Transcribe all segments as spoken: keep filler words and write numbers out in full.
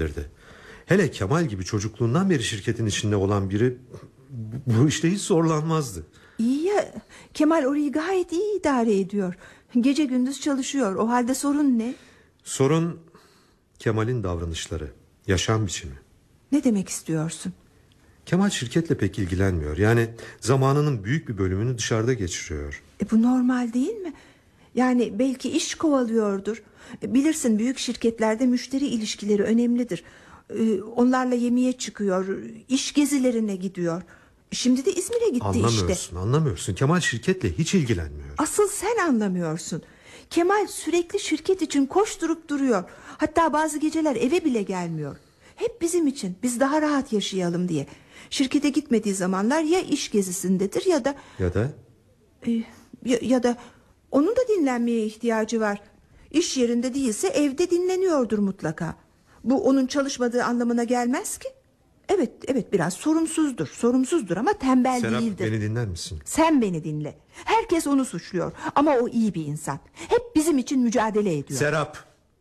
olabilirdi. Hele Kemal gibi çocukluğundan beri şirketin içinde olan biri bu işte hiç zorlanmazdı. İyi ya, Kemal orayı gayet iyi idare ediyor. Gece gündüz çalışıyor. O halde sorun ne? Sorun Kemal'in davranışları, yaşam biçimi. Ne demek istiyorsun? Kemal şirketle pek ilgilenmiyor. Yani zamanının büyük bir bölümünü dışarıda geçiriyor. E bu normal değil mi? Yani belki iş kovalıyordur. E bilirsin, büyük şirketlerde müşteri ilişkileri önemlidir. E onlarla yemeğe çıkıyor, iş gezilerine gidiyor. Şimdi de İzmir'e gitti anlamıyorsun, işte. Anlamıyorsun, anlamıyorsun. Kemal şirketle hiç ilgilenmiyor. Asıl sen anlamıyorsun. Kemal sürekli şirket için koşturup duruyor. Hatta bazı geceler eve bile gelmiyor. Hep bizim için, biz daha rahat yaşayalım diye. Şirkete gitmediği zamanlar ya iş gezisindedir ya da... Ya da? E, ya, ya da onun da dinlenmeye ihtiyacı var. İş yerinde değilse evde dinleniyordur mutlaka. Bu onun çalışmadığı anlamına gelmez ki. Evet, evet biraz sorumsuzdur. Sorumsuzdur ama tembel Serap, değildir. beni dinler misin? Sen beni dinle. Herkes onu suçluyor ama o iyi bir insan. Hep bizim için mücadele ediyor. Serap,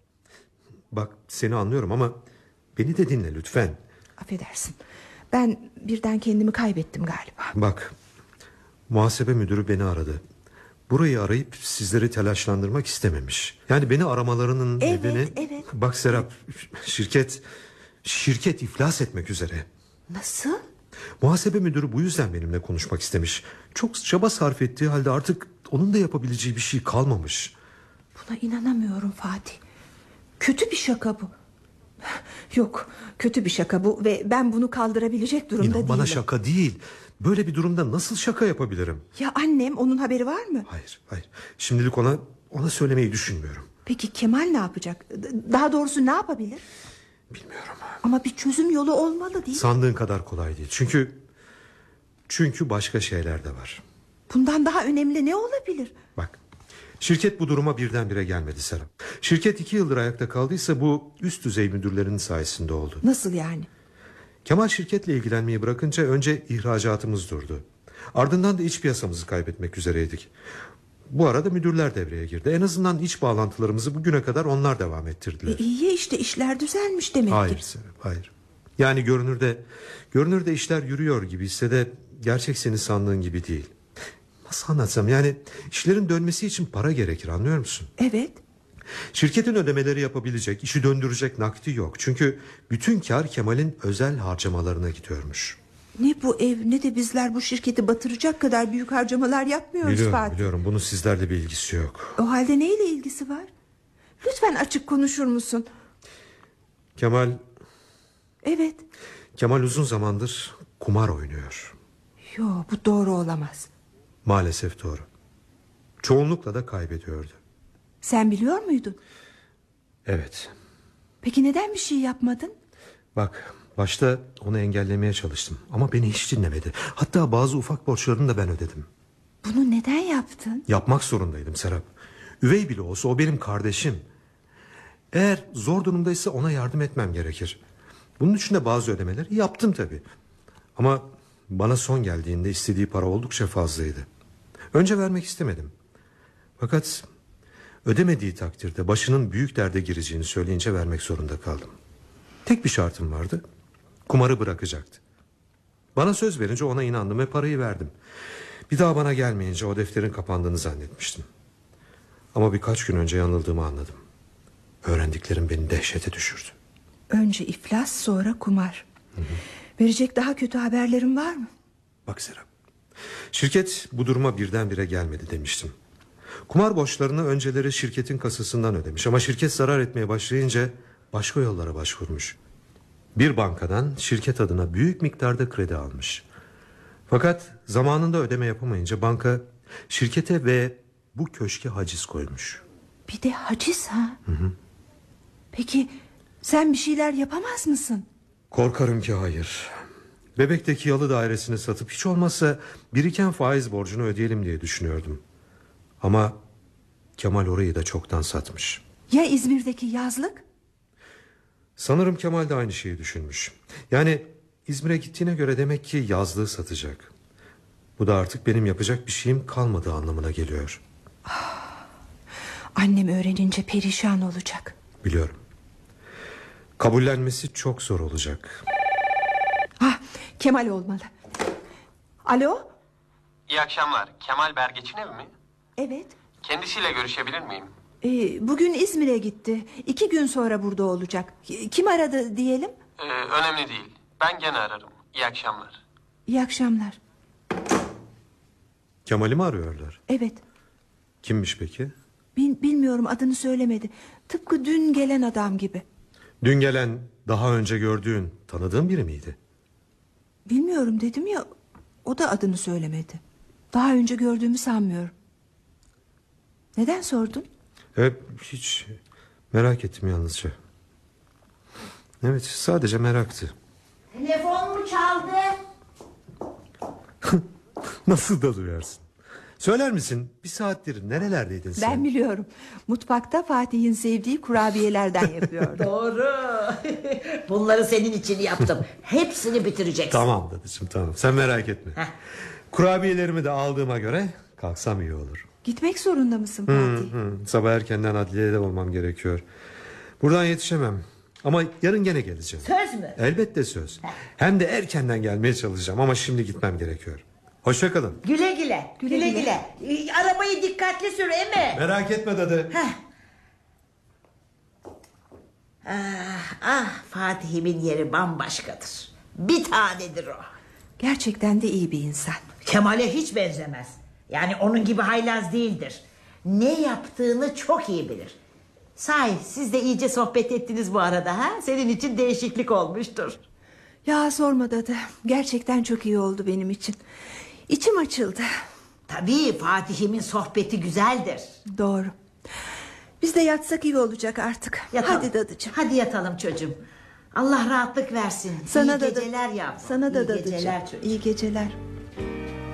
bak seni anlıyorum ama beni de dinle lütfen. Affedersin. Ben birden kendimi kaybettim galiba. Bak, muhasebe müdürü beni aradı. Burayı arayıp sizleri telaşlandırmak istememiş. Yani beni aramalarının evet, nedeni... Evet. Bak Serap, şirket şirket iflas etmek üzere. Nasıl? Muhasebe müdürü bu yüzden benimle konuşmak istemiş. Çok çaba sarf ettiği halde artık onun da yapabileceği bir şey kalmamış. Buna inanamıyorum Fatih. Kötü bir şaka bu. Yok, kötü bir şaka bu ve ben bunu kaldırabilecek durumda İnan değilim. bana şaka değil. Böyle bir durumda nasıl şaka yapabilirim? Ya annem, onun haberi var mı? Hayır, hayır. Şimdilik ona ona söylemeyi düşünmüyorum. Peki Kemal ne yapacak? Daha doğrusu ne yapabilir? Bilmiyorum. Ama bir çözüm yolu olmalı değil mi? Sandığın kadar kolay değil. Çünkü çünkü başka şeyler de var. Bundan daha önemli ne olabilir? Bak, şirket bu duruma birdenbire gelmedi Serap. Şirket iki yıldır ayakta kaldıysa bu üst düzey müdürlerinin sayesinde oldu. Nasıl yani? Kemal şirketle ilgilenmeyi bırakınca önce ihracatımız durdu. Ardından da iç piyasamızı kaybetmek üzereydik. Bu arada müdürler devreye girdi. En azından iç bağlantılarımızı bugüne kadar onlar devam ettirdiler. E iyi işte, işler düzelmiş demek Hayır ki. Serap, hayır. Yani görünürde görünürde işler yürüyor gibi ise de gerçek senin sandığın gibi değil. Nasıl anlatsam, yani işlerin dönmesi için para gerekir, anlıyor musun? Evet. Şirketin ödemeleri yapabilecek, işi döndürecek nakdi yok. Çünkü bütün kar Kemal'in özel harcamalarına gidiyormuş. Ne bu ev ne de bizler bu şirketi batıracak kadar büyük harcamalar yapmıyoruz biliyorum, Fatih. Biliyorum bunun sizlerle bir ilgisi yok. O halde neyle ilgisi var? Lütfen açık konuşur musun? Kemal... Evet. Kemal uzun zamandır kumar oynuyor. Yo, bu doğru olamaz. Maalesef doğru. Çoğunlukla da kaybediyordu. Sen biliyor muydun? Evet. Peki neden bir şey yapmadın? Bak, başta onu engellemeye çalıştım ama beni hiç dinlemedi. Hatta bazı ufak borçlarını da ben ödedim. Bunu neden yaptın? Yapmak zorundaydım Serap. Üvey bile olsa o benim kardeşim. Eğer zor durumdaysa ona yardım etmem gerekir. Bunun için de bazı ödemeleri yaptım tabii. Ama bana son geldiğinde istediği para oldukça fazlaydı. Önce vermek istemedim. Fakat ödemediği takdirde başının büyük derde gireceğini söyleyince vermek zorunda kaldım. Tek bir şartım vardı. Kumarı bırakacaktı. Bana söz verince ona inandım ve parayı verdim. Bir daha bana gelmeyince o defterin kapandığını zannetmiştim. Ama birkaç gün önce yanıldığımı anladım. Öğrendiklerim beni dehşete düşürdü. Önce iflas, sonra kumar. Hı hı. Verecek daha kötü haberlerin var mı? Bak Serap, şirket bu duruma birdenbire gelmedi demiştim. Kumar borçlarını önceleri şirketin kasasından ödemiş ama şirket zarar etmeye başlayınca başka yollara başvurmuş. Bir bankadan şirket adına büyük miktarda kredi almış. Fakat zamanında ödeme yapamayınca banka şirkete ve bu köşke haciz koymuş. Bir de haciz ha? Hı hı. Peki sen bir şeyler yapamaz mısın? Korkarım ki hayır. Bebek'teki yalı dairesini satıp hiç olmazsa biriken faiz borcunu ödeyelim diye düşünüyordum. Ama Kemal orayı da çoktan satmış. Ya İzmir'deki yazlık? Sanırım Kemal de aynı şeyi düşünmüş. Yani İzmir'e gittiğine göre demek ki yazlığı satacak. Bu da artık benim yapacak bir şeyim kalmadığı anlamına geliyor. Annem öğrenince perişan olacak. Biliyorum. Kabullenmesi çok zor olacak. Ah, Kemal olmalı. Alo? İyi akşamlar. Kemal Bergeç'in evi mi? Evet. Kendisiyle görüşebilir miyim? Ee, bugün İzmir'e gitti. İki gün sonra burada olacak. Kim aradı diyelim? Ee, önemli değil. Ben gene ararım. İyi akşamlar. İyi akşamlar. Kemal'i mi arıyorlar? Evet. Kimmiş peki? Bil, bilmiyorum, adını söylemedi. Tıpkı dün gelen adam gibi. Dün gelen, daha önce gördüğün, tanıdığın biri miydi? Bilmiyorum dedim ya, o da adını söylemedi. Daha önce gördüğümü sanmıyorum. Neden sordun? Evet, hiç merak ettim yalnızca. Evet, sadece meraktı. Telefon mu çaldı? Nasıl da duyarsın? Söyler misin, bir saattir nerelerdeydin sen? Ben biliyorum. Mutfakta Fatih'in sevdiği kurabiyelerden yapıyordu. Doğru. Bunları senin için yaptım. Hepsini bitireceksin. Tamam dadıcığım, tamam, sen merak etme. Heh. Kurabiyelerimi de aldığıma göre kalksam iyi olur. Gitmek zorunda mısın Fatih? Hı, sabah erkenden adliyede olmam gerekiyor. Buradan yetişemem. Ama yarın gene geleceğim. Söz mü? Elbette söz. Hem de erkenden gelmeye çalışacağım ama şimdi gitmem gerekiyor. Hoşça kalın. Güle güle. Güle Güle güle. güle. Ee, Arabayı dikkatli sür emi. Merak etme dadı. Heh. Ah, ah Fatih'imin yeri bambaşkadır. Bir tanedir o. Gerçekten de iyi bir insan. Kemal'e hiç benzemez. Yani onun gibi haylaz değildir. Ne yaptığını çok iyi bilir. Sahi siz de iyice sohbet ettiniz bu arada ha? Senin için değişiklik olmuştur. Ya sorma dadı. Gerçekten çok iyi oldu benim için. İçim açıldı. Tabii Fatih'imin sohbeti güzeldir. Doğru. Biz de yatsak iyi olacak artık. Yatalım. Hadi dadıcığım. Hadi yatalım çocuğum. Allah rahatlık versin. Sana İyi da geceler yavrum. Sana da İyi dadıcığım. geceler çocuğum. İyi geceler.